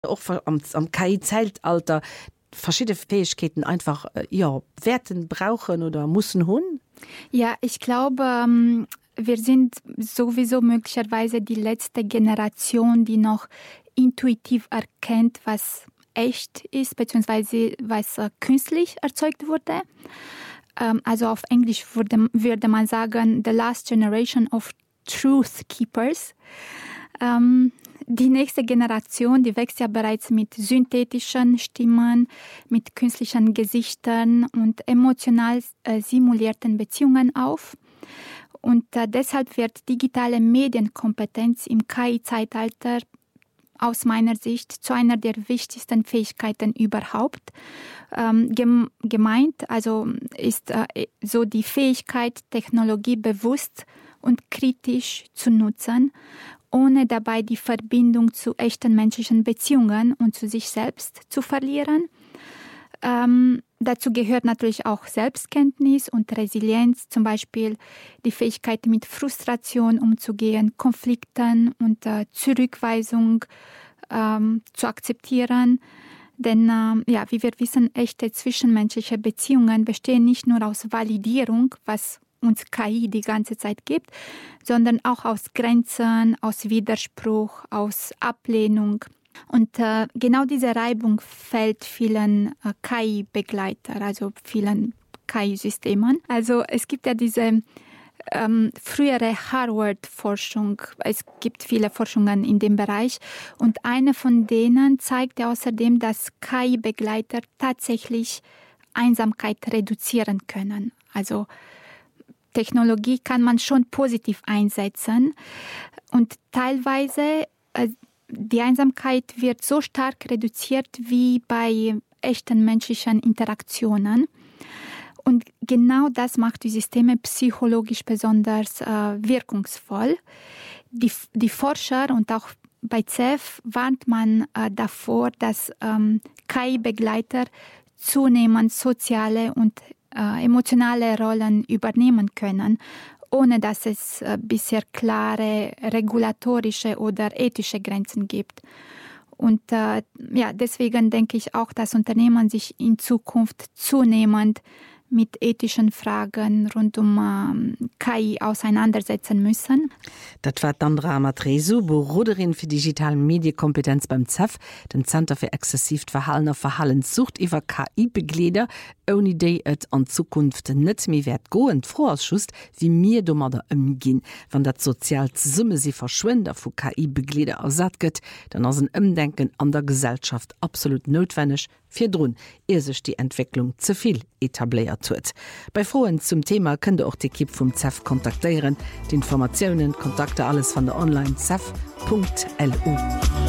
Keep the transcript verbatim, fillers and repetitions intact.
auch am, am K I-Zeitalter verschiedene Fähigkeiten einfach ja, Werten brauchen oder müssen hun? Ja, ich glaube, wir sind sowieso möglicherweise die letzte Generation, die noch intuitiv erkennt, was echt ist, beziehungsweise was künstlich erzeugt wurde. Also auf Englisch würde, würde man sagen, the last generation of truth keepers. Die nächste Generation, die wächst ja bereits mit synthetischen Stimmen, mit künstlichen Gesichtern und emotional äh, simulierten Beziehungen auf. Und äh, deshalb wird digitale Medienkompetenz im K I-Zeitalter aus meiner Sicht zu einer der wichtigsten Fähigkeiten überhaupt. Ähm, gem- gemeint, also ist äh, so die Fähigkeit, Technologie bewusst und kritisch zu nutzen, ohne dabei die Verbindung zu echten menschlichen Beziehungen und zu sich selbst zu verlieren. Ähm, dazu gehört natürlich auch Selbstkenntnis und Resilienz, zum Beispiel die Fähigkeit, mit Frustration umzugehen, Konflikten und äh, Zurückweisung ähm, zu akzeptieren. Denn, äh, ja, wie wir wissen, echte zwischenmenschliche Beziehungen bestehen nicht nur aus Validierung, was uns K I die ganze Zeit gibt, sondern auch aus Grenzen, aus Widerspruch, aus Ablehnung. Und äh, genau diese Reibung fällt vielen äh, K I-Begleitern, also vielen K I-Systemen. Also es gibt ja diese ähm, frühere Harvard-Forschung, es gibt viele Forschungen in dem Bereich und eine von denen zeigte außerdem, dass K I-Begleiter tatsächlich Einsamkeit reduzieren können. Also Technologie kann man schon positiv einsetzen und teilweise äh, die Einsamkeit wird so stark reduziert wie bei echten menschlichen Interaktionen. Und genau das macht die Systeme psychologisch besonders äh, wirkungsvoll. Die, die Forscher und auch bei Z E F warnt man äh, davor, dass ähm, K I-Begleiter zunehmend soziale und Äh, emotionale Rollen übernehmen können, ohne dass es äh, bisher klare regulatorische oder ethische Grenzen gibt. Und äh, ja, deswegen denke ich auch, dass Unternehmen sich in Zukunft zunehmend mit ethischen Fragen rund um ähm, K I auseinandersetzen müssen. Das war Dandra Matresu, Beruderin für digitale Medienkompetenz beim Z E F, dem Center für exzessiv verhallener Verhaltenssucht über K I-Beglieder, ohne die es an Zukunft nicht mehr wird gehen. Vorausschuss, wie wir damit umgehen. Wenn das sozial Summe sie verschwinden von K I-Beglieder ersetzt wird, dann ist ein Umdenken an der Gesellschaft absolut notwendig, für drun, ehe sich die Entwicklung zu viel etabliert wird. Bei Fragen zum Thema könnt ihr auch die Equipe vom Z E F kontaktieren. Die Informationen, Kontakte, alles von der Online Z E F punkt L U.